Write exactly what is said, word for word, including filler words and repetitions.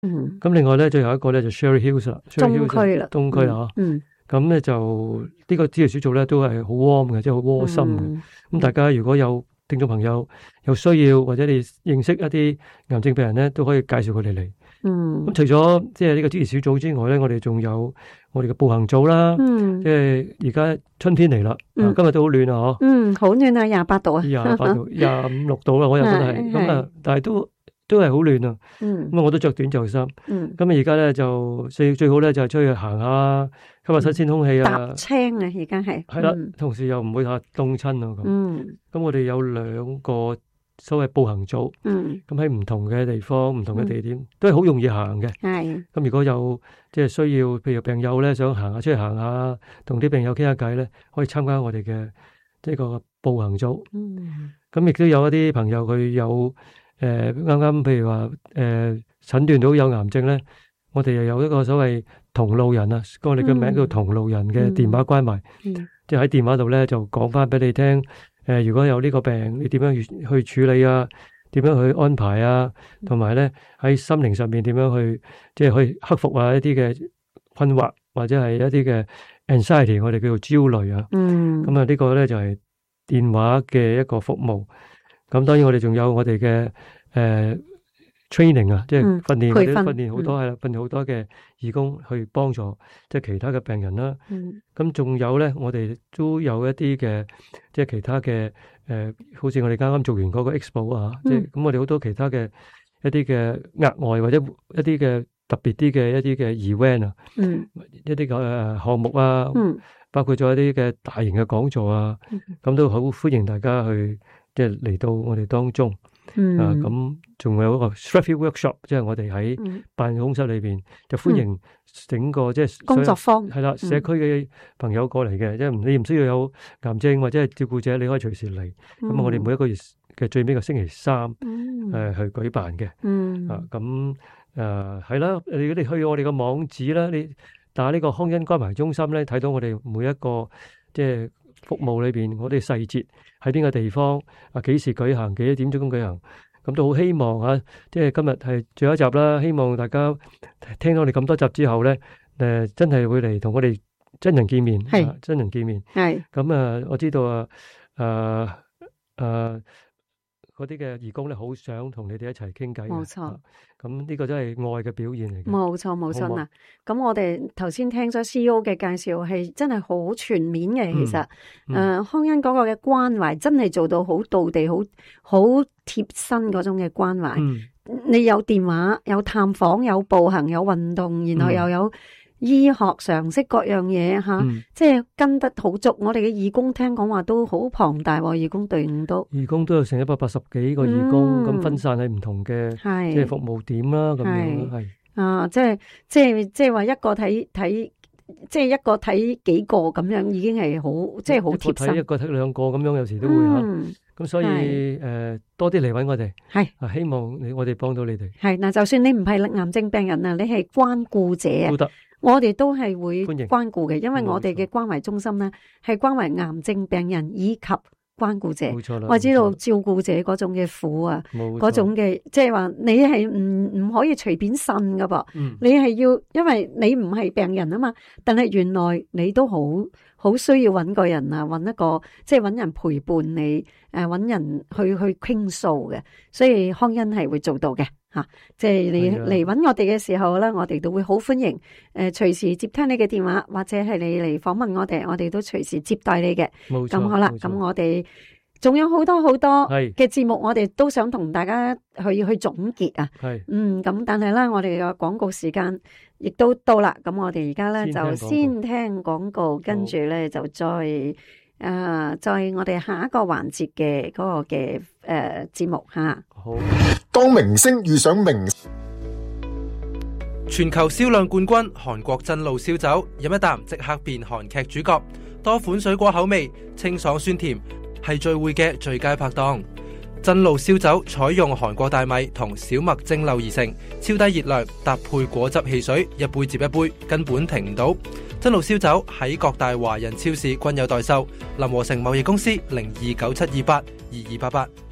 嗯。 咁另外咧，最後一個咧就 Sherry Hills 啦， 中區啦， 東區啦， 嗯。 咁咧就呢個支持小組咧都係好 warm 嘅，即係好窩心嘅。咁、嗯、大家如果有聽眾朋友有需要，或者你認識一啲癌症病人咧，都可以介紹佢哋嚟。 嗯。 咁除咗即係呢個支持小組之外咧，我哋仲有我哋嘅步行組啦。 嗯。 即係而家春天嚟啦、嗯啊，今日都好暖啊，嗬。 嗯，好暖啊，廿八度啊。 廿八度，廿五六度啦，我又覺得係。咁啊，但係都都係好暖啊。嗯。咁啊，我都着短袖衫。嗯。咁啊，而家咧就最最好咧就係出去行下，吸下新鮮空氣啊。 踏青啊，而家係。 係啦，同時又唔會吓凍親啊咁。 嗯。咁我哋有兩個所謂步行組。嗯。咁喺唔同嘅地方、唔同嘅地點，嗯、都係好容易行嘅。係。咁如果有即係需要，譬如病友咧想行下出去行下，同啲病友傾下偈咧，可以參加我哋嘅呢個步行組。嗯。咁亦都有一啲朋友佢有誒啱啱譬如話誒診斷到有癌症咧，我哋又有一個所謂同路人啊，我哋嘅名叫同路人嘅電話關懷。嗯。嗯即係喺電話度咧就講翻俾你聽，誒、呃、如果有呢個病，你點樣去去處理啊？點樣去安排啊？同埋咧喺心靈上面點樣去，即係去克服啊一啲嘅困惑，或者係一啲嘅 anxiety， 我哋叫做焦慮啊。嗯。咁啊呢個咧就係電話嘅一個服務。咁當然我哋仲有我哋嘅誒 training 啊，即係訓練，或者訓練好多係啦，訓練好多嘅義工去幫助即係其他嘅病人啦。嗯。咁仲有咧，我哋都有一啲嘅即係其他嘅誒，好似我哋啱啱做完嗰個 expo 啊，即係咁我哋好多其他嘅一啲嘅額外或者一啲嘅特別啲嘅一啲嘅 event 啊，嗯，一啲嘅誒項目啊，嗯，包括咗一啲嘅大型嘅講座啊，咁都好歡迎大家去即係嚟到我哋當中。嗯啊，咁仲有一個 Strategy Workshop， 即係我哋喺辦公室裏邊就歡迎整個、嗯、即係工作坊係啦，社區嘅朋友過嚟嘅，即係你唔需要有癌症或者係照顧者，你可以隨時嚟。咁、嗯、我哋每一個月嘅最尾嘅星期三，誒、嗯呃、去舉辦嘅。嗯啊，咁誒係啦，你如果你去我哋個網址啦，你打呢個康恩關懷中心咧，睇到我哋每一個即係服務裏邊，我哋細節喺邊個地方啊？幾時舉行？幾點鐘咁舉行？咁都好希望啊！即係今日係最後一集啦，希望大家聽到我哋咁多集之後咧，誒真係會嚟同我哋真人見面，係、啊、真人見面。係咁啊！我知道啊，誒誒嗰啲嘅義工咧，好想同你哋一齊傾偈。冇錯。咁呢個真係愛嘅表現嚟嘅。 冇錯冇錯嗱，咁我哋頭先聽咗 C E O 嘅介紹，係真係好全面嘅。其實，誒、嗯呃、康恩嗰個嘅關懷真係做到好道地，好好貼身嗰種嘅關懷。嗯、你有電話，有探訪，有步行，有運動，然後又有醫學常識各樣嘢吓、嗯，即係跟得好足。我哋嘅義工聽講話都好龐大，義工隊伍都義工都有成一百八十幾個義工，咁、嗯、分散喺唔同嘅即係服務點啦，咁樣係啊，即係即係即係話一個睇睇，即係一個睇幾個咁樣，已經係好即係好貼身。一個睇兩個咁樣，有時都會吓。咁、嗯、所以誒、呃，多啲嚟搵我哋係啊，希望你我哋幫到你哋係嗱。就算你唔係癌症病人啊，你係關顧者啊，都得。我哋都係會關顧嘅，因為我哋嘅關懷中心咧係關懷癌症病人以及關顧者。冇錯啦，我知道照顧者嗰種嘅苦啊，嗰種嘅即係話你係唔唔可以隨便呻噶噃，嗯、你係要，因為你唔係病人啊嘛，但係原來你都好好需要揾個人啊，揾一個即係揾人陪伴你，誒揾人去去傾訴嘅，所以康恩係會做到嘅。吓、啊，即係你嚟揾我哋嘅時候咧，我哋都會好歡迎，誒、呃，隨時接聽你嘅電話，或者係你嚟訪問我哋，我哋都隨時接待你嘅。冇錯，咁好啦，咁我哋仲有好多好多嘅節目，我哋都想同大家去去總結啊。係，嗯，咁但係咧，我哋嘅廣告時間亦都到啦，咁我哋而家咧就先聽廣告，跟住咧就再誒、呃，再我哋下一個環節嘅嗰個嘅誒節目吓。好。 當明星遇上明全球銷量冠軍韓國真露燒酒，飲一啖即刻變韓劇主角，多款水果口味，清爽酸甜，係聚會嘅最佳拍檔。真露燒酒採用韓國大米同小麥蒸餾而成，超低熱量，搭配果汁汽水，一杯接一杯，根本停唔到。真露燒酒喺各大華人超市均有代售，林和成貿易公司零二九七二八二二八八。